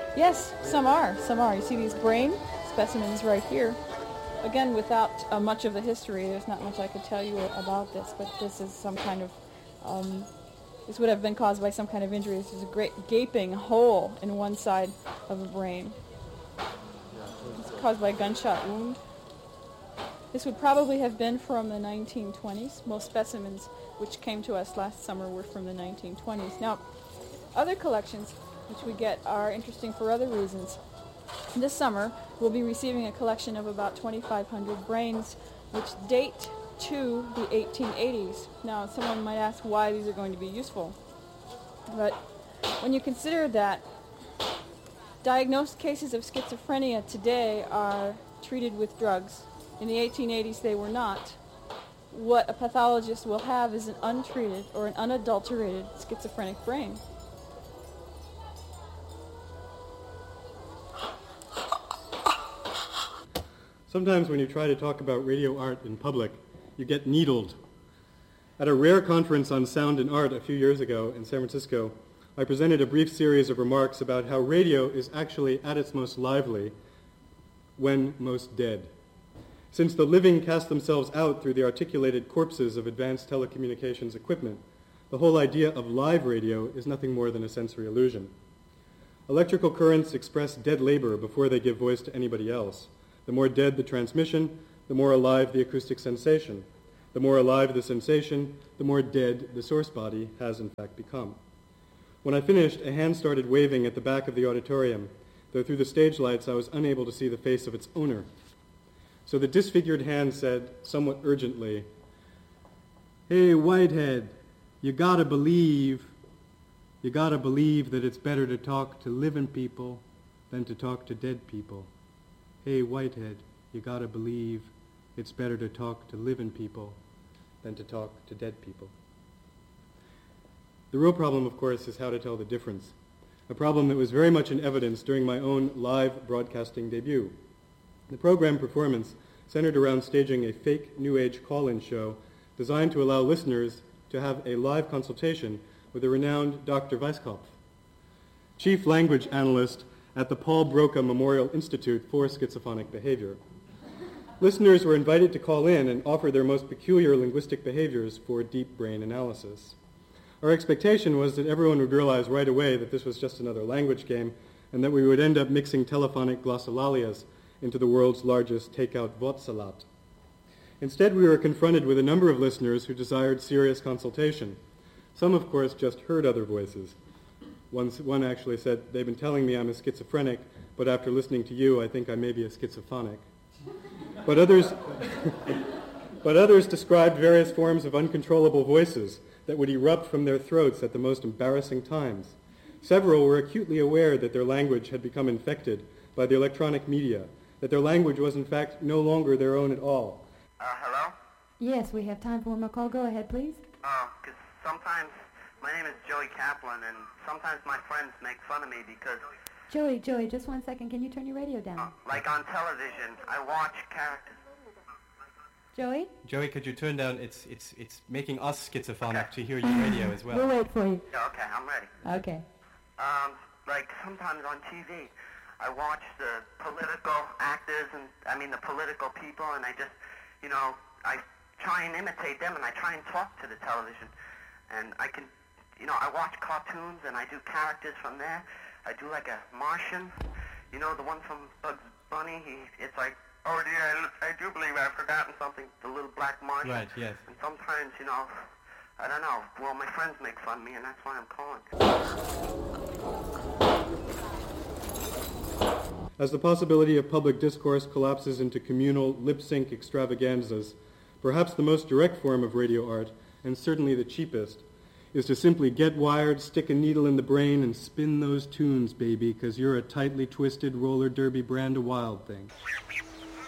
Yes, some are. Some are. You see these brain specimens right here. Again, without much of the history, there's not much I could tell you about this, but this is some kind of, this would have been caused by some kind of injury. This is a great gaping hole in one side of the brain. It's caused by a gunshot wound. This would probably have been from the 1920s. Most specimens which came to us last summer were from the 1920s. Now, other collections which we get are interesting for other reasons. This summer, we'll be receiving a collection of about 2,500 brains which date to the 1880s. Now, someone might ask why these are going to be useful. But when you consider that diagnosed cases of schizophrenia today are treated with drugs, in the 1880s they were not, what a pathologist will have is an untreated or an unadulterated schizophrenic brain. Sometimes when you try to talk about radio art in public, you get needled. At a rare conference on sound and art a few years ago in San Francisco, I presented a brief series of remarks about how radio is actually at its most lively when most dead. Since the living cast themselves out through the articulated corpses of advanced telecommunications equipment, the whole idea of live radio is nothing more than a sensory illusion. Electrical currents express dead labor before they give voice to anybody else. The more dead the transmission, the more alive the acoustic sensation. The more alive the sensation, the more dead the source body has in fact become. When I finished, a hand started waving at the back of the auditorium, though through the stage lights I was unable to see the face of its owner. So the disfigured hand said, somewhat urgently, "Hey, Whitehead, you gotta believe that it's better to talk to living people than to talk to dead people. Hey, Whitehead, you gotta believe it's better to talk to living people than to talk to dead people." The real problem, of course, is how to tell the difference, a problem that was very much in evidence during my own live broadcasting debut. The program performance centered around staging a fake New Age call-in show designed to allow listeners to have a live consultation with a renowned Dr. Weisskopf, chief language analyst at the Paul Broca Memorial Institute for Schizophonic Behavior. Listeners were invited to call in and offer their most peculiar linguistic behaviors for deep brain analysis. Our expectation was that everyone would realize right away that this was just another language game and that we would end up mixing telephonic glossolalias into the world's largest takeout Wortsalat. Instead, we were confronted with a number of listeners who desired serious consultation. Some, of course, just heard other voices. One actually said, "They've been telling me I'm a schizophrenic, but after listening to you, I think I may be a schizophonic." But others described various forms of uncontrollable voices that would erupt from their throats at the most embarrassing times. Several were acutely aware that their language had become infected by the electronic media, that their language was in fact no longer their own at all. Hello? Yes, we have time for one more call. Go ahead, please. Because sometimes my name is Joey Kaplan, and sometimes my friends make fun of me because... Joey, just 1 second. Can you turn your radio down? Like on television, I watch characters... Joey, could you turn down? It's making us schizophrenic to hear your radio as well. We'll wait for you. Yeah, okay, I'm ready. Okay. Like sometimes on TV, I watch the political actors and, the political people, and I just, I try and imitate them, and I try and talk to the television. And I can, I watch cartoons, and I do characters from there. I do like a Martian, the one from Bugs Bunny. It's like, oh dear, I do believe I've forgotten something, the little black Martian. Right, yes. And sometimes, I don't know, well, my friends make fun of me, and that's why I'm calling. As the possibility of public discourse collapses into communal lip-sync extravaganzas, perhaps the most direct form of radio art, and certainly the cheapest, is to simply get wired, stick a needle in the brain, and spin those tunes, baby, because you're a tightly twisted roller derby brand of wild thing.